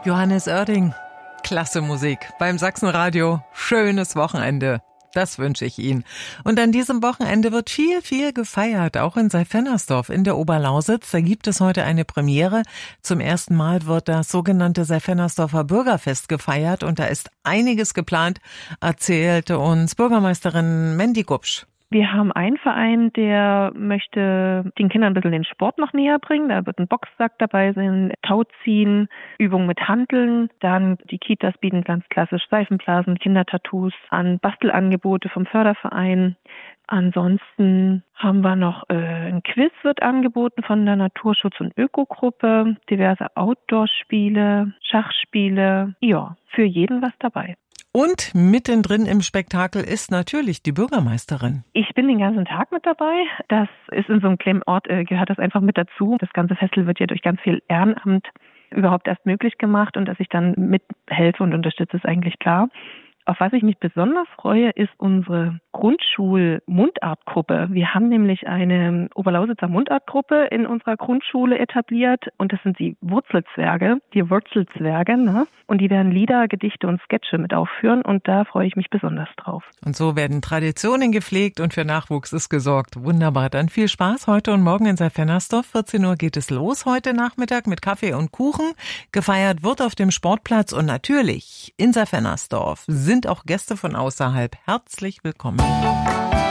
Johannes Oerding, klasse Musik beim Sachsenradio. Schönes Wochenende. Das wünsche ich Ihnen. Und an diesem Wochenende wird viel gefeiert, auch in Seyfennersdorf in der Oberlausitz. Da gibt es heute eine Premiere. Zum ersten Mal wird das sogenannte Seyfennersdorfer Bürgerfest gefeiert und da ist einiges geplant, erzählte uns Bürgermeisterin Mandy Gubsch. Wir haben einen Verein, der möchte den Kindern ein bisschen den Sport noch näher bringen. Da wird ein Boxsack dabei sein, Tauziehen, Übungen mit Hanteln. Dann die Kitas bieten ganz klassisch Seifenblasen, Kindertattoos an, Bastelangebote vom Förderverein. Ansonsten haben wir noch ein Quiz wird angeboten von der Naturschutz- und Ökogruppe, diverse Outdoor-Spiele, Schachspiele. Ja, für jeden was dabei. Und mittendrin im Spektakel ist natürlich die Bürgermeisterin. Ich bin den ganzen Tag mit dabei. Das ist in so einem kleinen Ort, gehört das einfach mit dazu. Das ganze Festival wird ja durch ganz viel Ehrenamt überhaupt erst möglich gemacht und dass ich dann mithelfe und unterstütze, ist eigentlich klar. Auf was ich mich besonders freue, ist unsere Grundschul-Mundartgruppe. Wir haben nämlich eine Oberlausitzer Mundartgruppe in unserer Grundschule etabliert und das sind die Wurzelzwerge, ne? Und die werden Lieder, Gedichte und Sketche mit aufführen und da freue ich mich besonders drauf. Und so werden Traditionen gepflegt und für Nachwuchs ist gesorgt. Wunderbar, dann viel Spaß heute und morgen in Seyfennersdorf. 14 Uhr geht es los heute Nachmittag mit Kaffee und Kuchen. Gefeiert wird auf dem Sportplatz und natürlich in Seyfennersdorf sind auch Gäste von außerhalb herzlich willkommen.